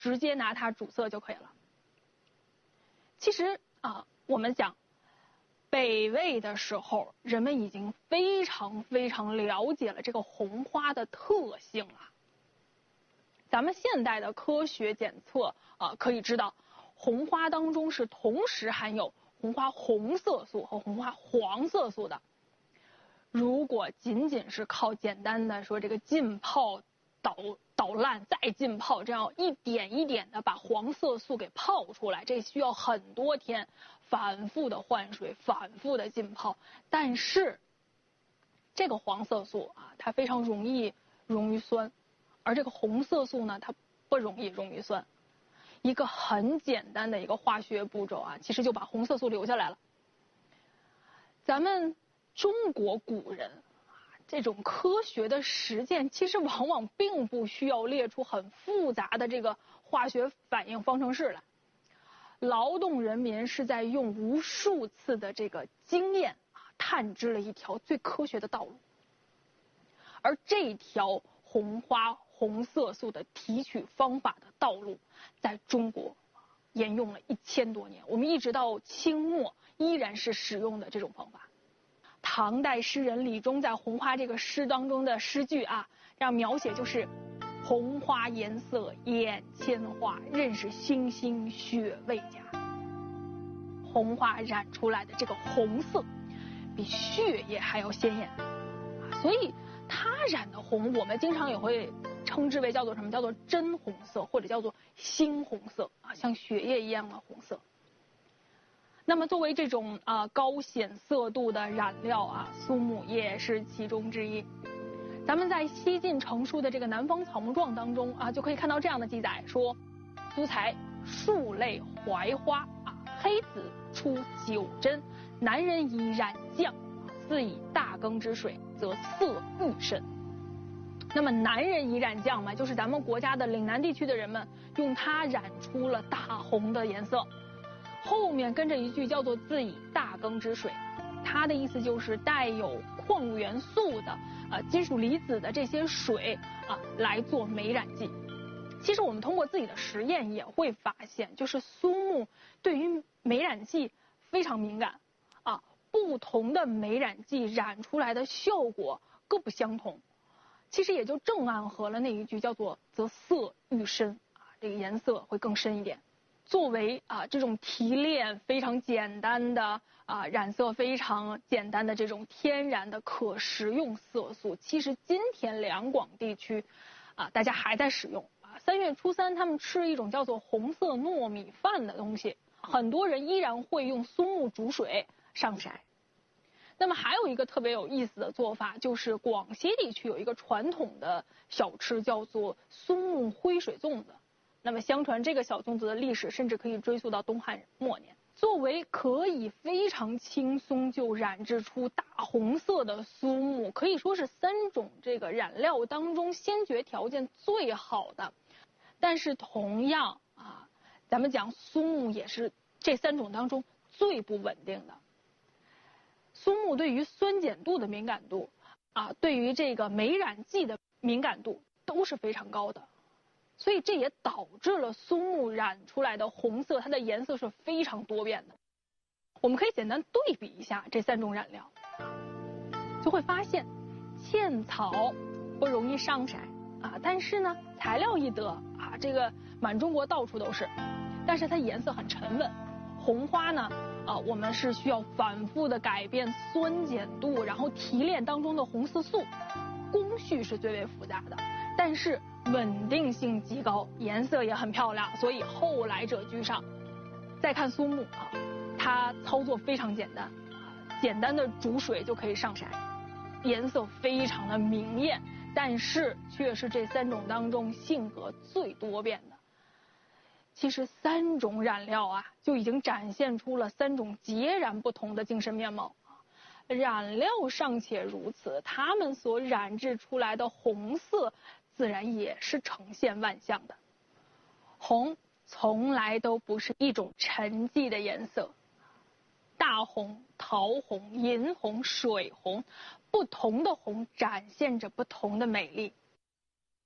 直接拿它主色就可以了。其实我们讲北魏的时候，人们已经非常了解了这个红花的特性了。咱们现代的科学检测可以知道，红花当中是同时含有红花红色素和红花黄色素的。如果仅仅是靠简单的说这个浸泡捣烂再浸泡，这样一点一点的把黄色素给泡出来，这需要很多天反复的换水，反复的浸泡。但是这个黄色素它非常容易溶于酸，而这个红色素呢，它不容易溶于酸。一个很简单的一个化学步骤其实就把红色素留下来了。咱们中国古人这种科学的实践，其实往往并不需要列出很复杂的这个化学反应方程式来。劳动人民是在用无数次的这个经验探知了一条最科学的道路。而这条红花红色素的提取方法的道路，在中国沿用了1000多年，我们一直到清末依然是使用的这种方法。唐代诗人李忠在红花这个诗当中的诗句这样描写就是红花颜色眼千花，任是星星血未加。红花染出来的这个红色比血液还要鲜艳所以它染的红我们经常也会称之为叫做什么，叫做真红色，或者叫做猩红色像血液一样的红色。那么作为这种高显色度的染料苏木也是其中之一。咱们在西晋成书的这个《南方草木状》当中就可以看到这样的记载，说苏材数类槐花黑子出9针，男人以染酱，自以大羹之水，则色愈深。那么男人以染酱嘛，就是咱们国家的岭南地区的人们用它染出了大红的颜色。后面跟着一句叫做自以大羹之水，它的意思就是带有矿物元素的金属离子的这些水来做美染剂。其实我们通过自己的实验也会发现，就是苏木对于美染剂非常敏感不同的美染剂染出来的效果各不相同。其实也就正暗合了那一句叫做则色愈深这个颜色会更深一点。作为这种提炼非常简单的染色非常简单的这种天然的可食用色素，其实今天两广地区大家还在使用3月初3他们吃一种叫做红色糯米饭的东西，很多人依然会用苏木煮水上色。那么还有一个特别有意思的做法，就是广西地区有一个传统的小吃叫做苏木灰水粽子。那么相传这个小粽子的历史甚至可以追溯到东汉末年。作为可以非常轻松就染制出大红色的苏木，可以说是3种这个染料当中先决条件最好的。但是同样咱们讲苏木也是这3种当中最不稳定的。苏木对于酸碱度的敏感度对于这个美染剂的敏感度都是非常高的。所以这也导致了苏木染出来的红色，它的颜色是非常多变的。我们可以简单对比一下这3种染料就会发现茜草不容易上色但是呢材料易得这个满中国到处都是，但是它颜色很沉稳。红花呢我们是需要反复的改变酸碱度，然后提炼当中的红色素，工序是最为复杂的，但是稳定性极高，颜色也很漂亮，所以后来者居上。再看苏木它操作非常简单简单的煮水就可以上色，颜色非常的明艳，但是却是这3种当中性格最多变的。其实3种染料就已经展现出了3种截然不同的精神面貌。染料尚且如此，它们所染制出来的红色自然也是呈现万象的。红从来都不是一种沉寂的颜色，大红、桃红、银红、水红，不同的红展现着不同的美丽。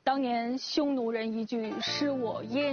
当年匈奴人一句“失我燕